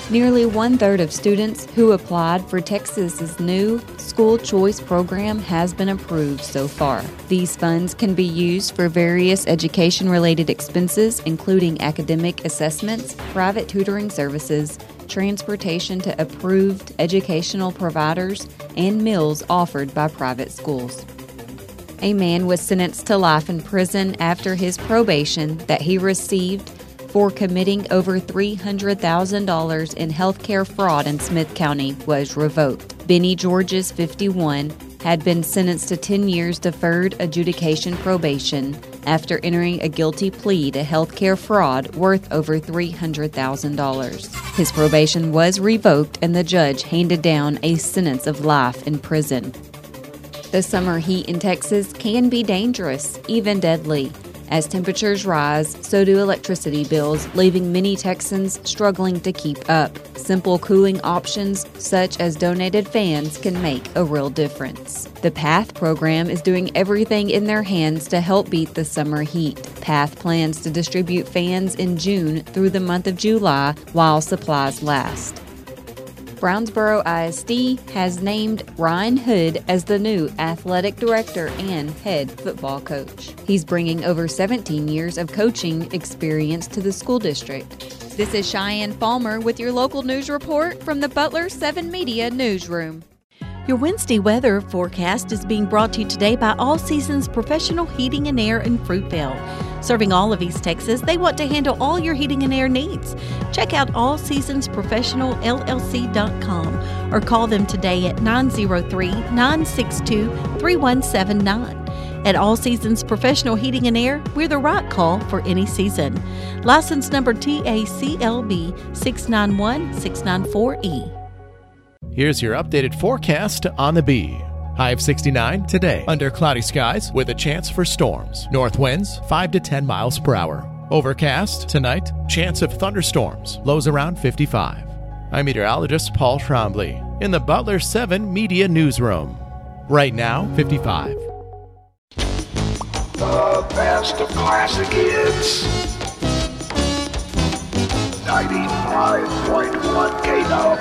Nearly one-third of students who applied for Texas's new school choice program has been approved so far. These funds can be used for various education-related expenses, including academic assessments, private tutoring services, transportation to approved educational providers, and meals offered by private schools. A man was sentenced to life in prison after his probation that he received for committing over $300,000 in healthcare fraud in Smith County was revoked. Benny Georges, 51, had been sentenced to 10 years deferred adjudication probation after entering a guilty plea to healthcare fraud worth over $300,000. His probation was revoked and the judge handed down a sentence of life in prison. The summer heat in Texas can be dangerous, even deadly. As temperatures rise, so do electricity bills, leaving many Texans struggling to keep up. Simple cooling options, such as donated fans, can make a real difference. The PATH program is doing everything in their hands to help beat the summer heat. PATH plans to distribute fans in June through the month of July while supplies last. Brownsboro ISD has named Ryan Hood as the new athletic director and head football coach. He's bringing over 17 years of coaching experience to the school district. This is Cheyenne Palmer with your local news report from the Butler 7 Media Newsroom. Your Wednesday weather forecast is being brought to you today by All Seasons Professional Heating and Air in Fruitvale. Serving all of East Texas, they want to handle all your heating and air needs. Check out allseasonsprofessionalllc.com or call them today at 903-962-3179. At All Seasons Professional Heating and Air, we're the right call for any season. License number TACLB 691694E. Here's your updated forecast on the Bee. High of 69 today, under cloudy skies with a chance for storms. North winds 5 to 10 miles per hour. Overcast tonight, chance of thunderstorms. Lows around 55. I'm meteorologist Paul Trombley in the Butler 7 Media Newsroom. Right now, 55. The best of classic hits. 95.1 KW.